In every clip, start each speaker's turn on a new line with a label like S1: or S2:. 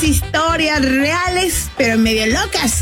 S1: historias reales, pero medio locas.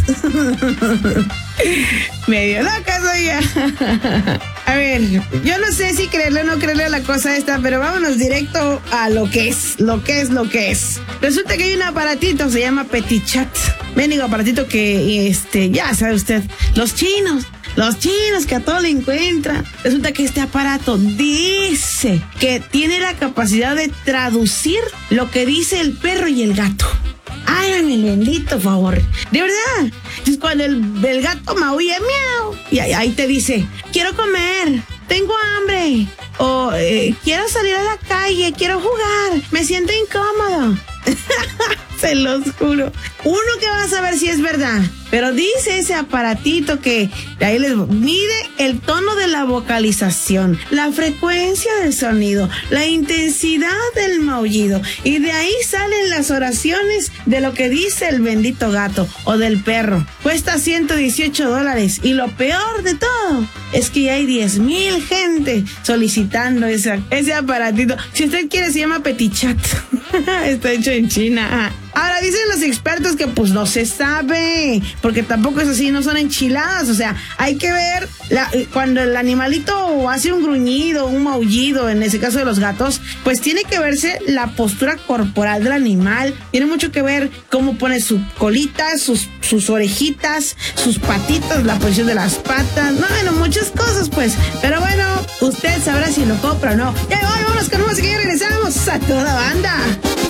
S1: Medio locas, oiga. A ver, yo no sé si creerle o no creerle a la cosa esta, pero vámonos directo a lo que es. Resulta que hay un aparatito, se llama Petit Chat. Mendigo aparatito que, ya sabe usted, los chinos que a todo le encuentran. Resulta que este aparato dice que tiene la capacidad de traducir lo que dice el perro y el gato. Háganme el bendito favor. De verdad. Entonces cuando el gato maulla, miau, y ahí te dice, quiero comer, tengo hambre, o quiero salir a la calle, quiero jugar, me siento incómodo. Se los juro. Uno que va a saber si es verdad. Pero dice ese aparatito que ahí les mide el tono de la vocalización, la frecuencia del sonido, la intensidad del maullido. Y de ahí salen las oraciones de lo que dice el bendito gato o del perro. Cuesta $118. Y lo peor de todo es que ya hay 10,000 gente solicitando ese aparatito. Si usted quiere, se llama Petit Chat. Está hecho en China. Ahora dicen los expertos que pues no se sabe, porque tampoco es así, no son enchiladas. O sea, hay que ver cuando el animalito hace un gruñido, un maullido, en ese caso de los gatos, pues tiene que verse la postura corporal del animal. Tiene mucho que ver cómo pone su colita, sus orejitas, sus patitas, la posición de las patas. No, bueno, muchas cosas pues. Pero bueno, usted sabrá si lo compra o no. Ya vámonos con música y regresamos a toda banda.